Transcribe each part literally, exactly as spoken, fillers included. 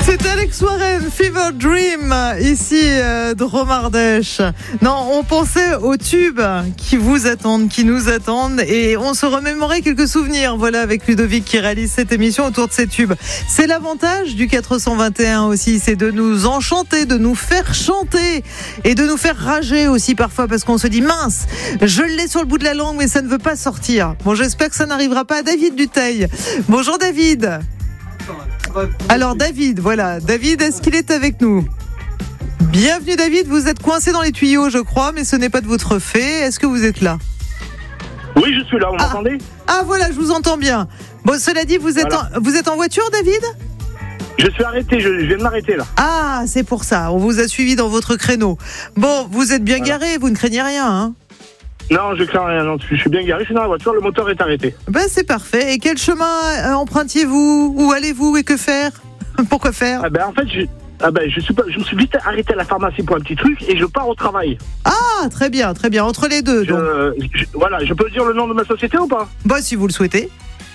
C'est Alex Warren, Fever Dream, ici euh, de Romardèche. Non, on pensait aux tubes qui vous attendent, qui nous attendent, et on se remémorait quelques souvenirs. Voilà, avec Ludovic qui réalise cette émission autour de ces tubes. C'est l'avantage du quatre cent vingt et un aussi, c'est de nous enchanter, de nous faire chanter et de nous faire rager aussi parfois, parce qu'on se dit mince, je l'ai sur le bout de la langue, mais ça ne veut pas sortir. Bon, j'espère que ça n'arrivera pas à David Dutheil. Bonjour David. Alors David, voilà, David, est-ce qu'il est avec nous ? Bienvenue David, vous êtes coincé dans les tuyaux je crois, mais ce n'est pas de votre fait, est-ce que vous êtes là ? Oui, je suis là, vous ah. m'entendez ? Ah voilà, je vous entends bien. Bon, cela dit, vous êtes, voilà. en, vous êtes en voiture David ? Je suis arrêté, je, je viens de m'arrêter là. Ah, c'est pour ça, on vous a suivi dans votre créneau. Bon, vous êtes bien voilà. garé, vous ne craignez rien hein ? Non, je crains rien, non, je suis bien garé, je suis dans la voiture, le moteur est arrêté. Ben c'est parfait, et quel chemin euh, empruntiez-vous ? Où allez-vous et que faire ? Pourquoi faire ? Ah ben en fait, je, ah ben, je, suis pas, je me suis vite arrêté à la pharmacie pour un petit truc et je pars au travail. Ah, très bien, très bien, entre les deux je, donc. Je, voilà, je peux dire le nom de ma société ou pas ? Bah si vous le souhaitez.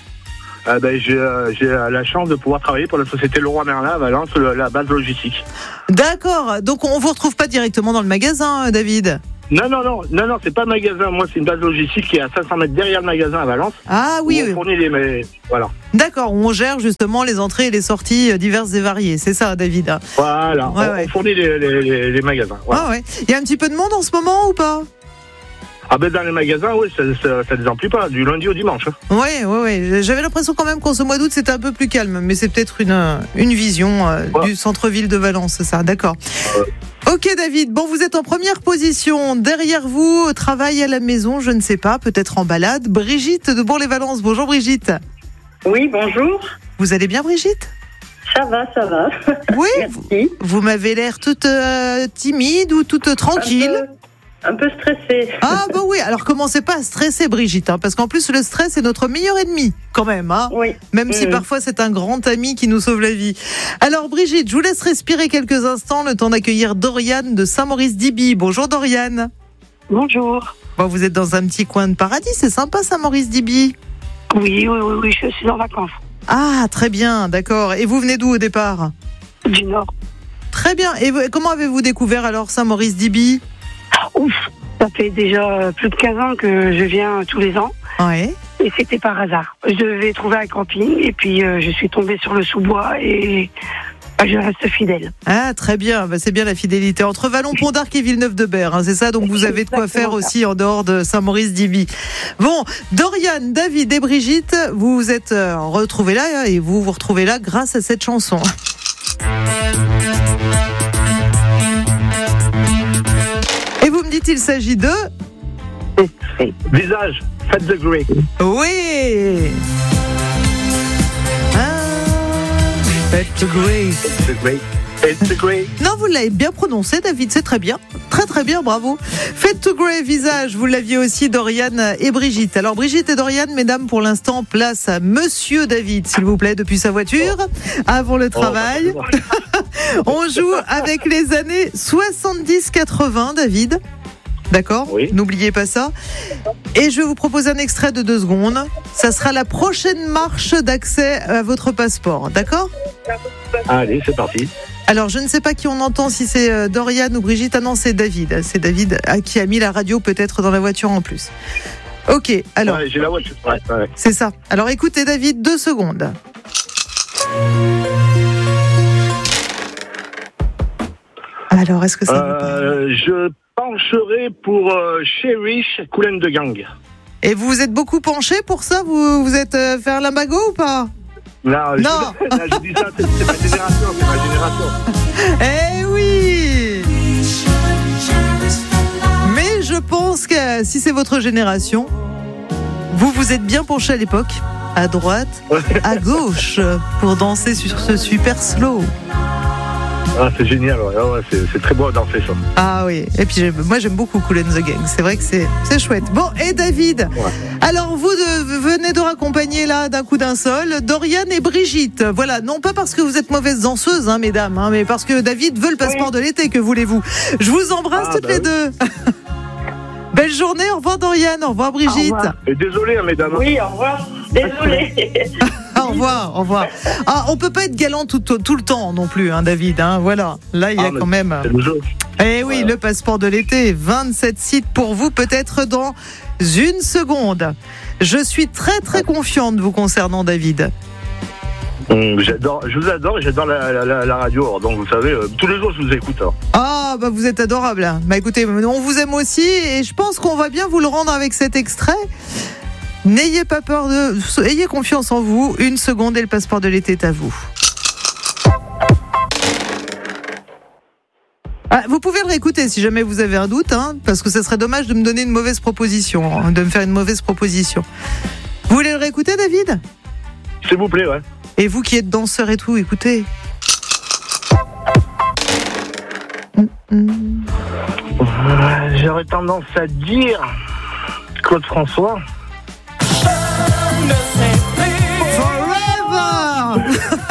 Ah ben, j'ai, euh, j'ai la chance de pouvoir travailler pour la société Leroy Merlin à Valence, le, la base logistique. D'accord, donc on ne vous retrouve pas directement dans le magasin, David ? Non, non, non, non, non, c'est pas un magasin. Moi, c'est une base logistique qui est à cinq cents mètres derrière le magasin à Valence. Ah oui, on oui. fournit les, mais, voilà. D'accord, on gère justement les entrées et les sorties diverses et variées. C'est ça, David. Voilà, ouais, on, ouais. on fournit les, les, les, les magasins. Voilà. Ah ouais. Il y a un petit peu de monde en ce moment ou pas ? Ah ben dans les magasins, oui, ça ne désemplit pas, du lundi au dimanche. Oui, oui, oui. J'avais l'impression quand même qu'en ce mois d'août, c'était un peu plus calme. Mais c'est peut-être une, une vision euh, ouais. du centre-ville de Valence, c'est ça, d'accord. Euh... Ok David, bon vous êtes en première position. Derrière vous, travail à la maison, je ne sais pas, peut-être en balade. Brigitte de Bourg-les-Valences. Bonjour Brigitte. Oui, bonjour. Vous allez bien Brigitte ? Ça va, ça va. Oui, vous, vous m'avez l'air toute euh, timide ou toute euh, tranquille. Un peu... Un peu stressée. Ah bah oui, alors commencez pas à stresser Brigitte, hein, parce qu'en plus le stress est notre meilleur ennemi, quand même. Hein, oui. Même mmh. si parfois c'est un grand ami qui nous sauve la vie. Alors Brigitte, je vous laisse respirer quelques instants, le temps d'accueillir Doriane de Saint-Maurice-d'Iby. Bonjour Doriane. Bonjour. Bon, vous êtes dans un petit coin de paradis, c'est sympa Saint-Maurice-d'Iby. Oui, oui, oui, oui, je suis en vacances. Ah, très bien, d'accord. Et vous venez d'où au départ ? Du Nord. Très bien. Et comment avez-vous découvert alors Saint-Maurice-d'Iby ? Ouf, ça fait déjà plus de quinze ans que je viens tous les ans. Ouais. Et c'était par hasard. Je devais trouver un camping et puis euh, je suis tombée sur le sous-bois et bah, je reste fidèle. Ah, très bien. Bah, c'est bien la fidélité. Entre Vallon-Pont d'Arc et Villeneuve-de-Berre, hein, c'est ça. Donc vous avez de quoi faire aussi en dehors de Saint-Maurice-d'Iby. Bon, Doriane, David et Brigitte, vous vous êtes euh, retrouvés là et vous vous retrouvez là grâce à cette chanson. Et vous me dites, il s'agit de... Visage, Fade the Grey. Oui. Ah, Fade the Grey. Fade the Grey. Fade the Grey. Non, vous l'avez bien prononcé, David, c'est très bien. Très très bien, bravo. Fade to Grey, Visage, vous l'aviez aussi, Doriane et Brigitte. Alors Brigitte et Doriane, mesdames, pour l'instant, place à Monsieur David, s'il vous plaît, depuis sa voiture, avant le travail. Oh, on joue avec les années soixante-dix quatre-vingts, David. D'accord ? Oui. N'oubliez pas ça. Et je vous propose un extrait de deux secondes. Ça sera la prochaine marche d'accès à votre passeport. D'accord ? Allez, c'est parti. Alors, je ne sais pas qui on entend, si c'est Doriane ou Brigitte. Ah non, c'est David. C'est David qui a mis la radio peut-être dans la voiture en plus. Ok, alors. Ouais, j'ai la voiture. Ouais, ouais. C'est ça. Alors, écoutez, David, deux secondes. Alors, est-ce que ça euh, vous parle ? Je pencherai pour euh, Cherish, Kool and the Gang. Et vous vous êtes beaucoup penché pour ça ? Vous, vous êtes euh, faire l'imbago ou pas ? Non, non. Je, là, je dis ça, c'est, c'est ma génération, c'est ma génération. Eh oui. Mais je pense que si c'est votre génération, vous vous êtes bien penché à l'époque, à droite, ouais. à gauche, pour danser sur ce super slow. Ah, c'est génial, ouais. Ouais, c'est, c'est très beau à danser ça. Ah oui, et puis moi j'aime beaucoup Kool and the Gang, c'est vrai que c'est, c'est chouette. Bon, et David, ouais. alors vous de, venez de raccompagner là d'un coup d'un seul Doriane et Brigitte. Voilà, non pas parce que vous êtes mauvaises danseuses, hein, mesdames, hein, mais parce que David veut le passeport oui. de l'été, que voulez-vous. Je vous embrasse ah, toutes bah les oui. deux. Belle journée, au revoir Doriane, au revoir Brigitte. Au revoir. Et désolé, hein, mesdames. Oui, au revoir, désolé. Au revoir, au revoir. Ah, on peut pas être galant tout, tout le temps non plus, hein, David. Hein, voilà. Là, il y a Ah, quand même. C'est le jeu. Eh oui, Voilà. le passeport de l'été, vingt-sept sites pour vous, peut-être dans une seconde. Je suis très très confiante vous concernant, David. Hum, J'adore, je vous adore et j'adore la, la, la, la radio. Alors, donc vous savez, euh, tous les jours je vous écoute. Alors. Ah, bah vous êtes adorable. Hein. Bah écoutez, on vous aime aussi et je pense qu'on va bien vous le rendre avec cet extrait. N'ayez pas peur de... Ayez confiance en vous. Une seconde et le passeport de l'été est à vous. Ah, vous pouvez le réécouter si jamais vous avez un doute, hein, parce que ça serait dommage de me donner une mauvaise proposition, hein, de me faire une mauvaise proposition. Vous voulez le réécouter, David ? S'il vous plaît, ouais. Et vous qui êtes danseur et tout, écoutez. Hum, hum. Euh, J'aurais tendance à dire Claude François. Forever.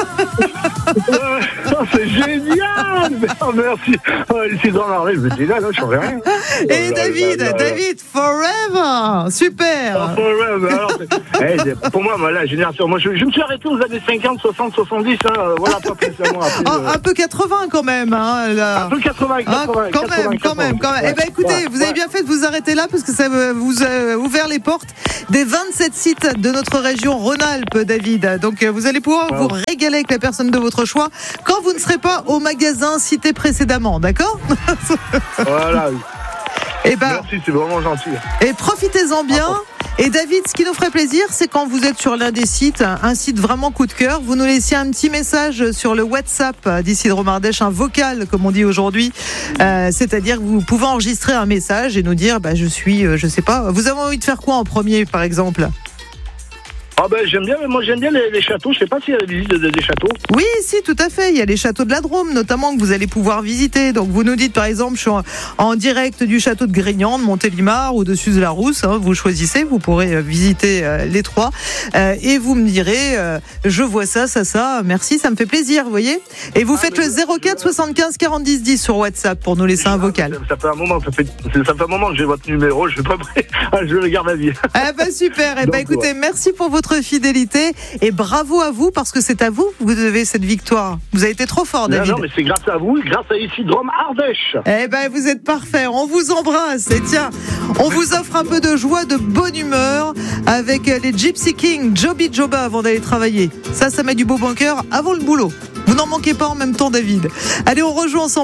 Oh, c'est génial. Oh, merci. Oh, c'est dans l'arrêt, je me dis là, là, je ne rien. Et Oh, là, David, là, là, là. David, forever. Super. Oh, forever. Alors, c'est- eh, pour moi, moi, la génération, moi, je, je me suis arrêté aux années cinquante, soixante, soixante-dix, hein, voilà, pas précisément. Après, Ah, euh, un peu quatre-vingts quand même, hein, là. un peu quatre-vingts, Ah, quatre-vingts, quand même, quand même, quand même. Eh ben, écoutez, Ouais, vous avez ouais. bien fait de vous arrêter là parce que ça vous a ouvert les portes des vingt-sept sites de notre région Rhône-Alpes, David. Donc, vous allez pouvoir Ouais. vous régaler avec la personne de votre choix quand vous ne serez pas au magasin cité précédemment, d'accord? Voilà. Eh ben, Merci, c'est vraiment gentil. et profitez-en bien. Et David, ce qui nous ferait plaisir, c'est quand vous êtes sur l'un des sites, un site vraiment coup de cœur, vous nous laissiez un petit message sur le WhatsApp d'Isidro Mardèche, un vocal, comme on dit aujourd'hui. Euh, c'est-à-dire que vous pouvez enregistrer un message et nous dire, bah, je suis, euh, je sais pas, vous avez envie de faire quoi en premier, par exemple? Ah ben j'aime bien, moi j'aime bien les, les châteaux. Je sais pas s'il y a des visites de, de- des châteaux. Oui, si, tout à fait. Il y a les châteaux de la Drôme, notamment, que vous allez pouvoir visiter. Donc, vous nous dites, par exemple, je suis en, en direct du château de Grignan, de Montélimar ou de Suze-la-Rousse. Hein, vous choisissez, vous pourrez euh, visiter euh, les trois. Euh, et vous me direz, euh, je vois ça, ça, ça. Merci, ça me fait plaisir, vous voyez. Et vous Ah, faites mais le je- zéro quatre soixante-quinze quarante-dix dix sur WhatsApp pour nous laisser un vocal. Ça, ça fait un moment, ça fait, ça fait un moment que j'ai votre numéro. Je vais pas, je le garde à vie. Ah bah super. Et bah Donc, écoutez, merci pour votre fidélité et bravo à vous parce que c'est à vous que vous devez cette victoire. Vous avez été trop fort, Non, David. non, mais c'est grâce à vous, grâce à Isidro Mardèche. Eh ben, vous êtes parfait. On vous embrasse. Et tiens, on vous offre un peu de joie, de bonne humeur avec les Gypsy Kings, Joby Joba avant d'aller travailler. Ça, ça met du beau bon cœur avant le boulot. Vous n'en manquez pas en même temps, David. Allez, on rejoue ensemble.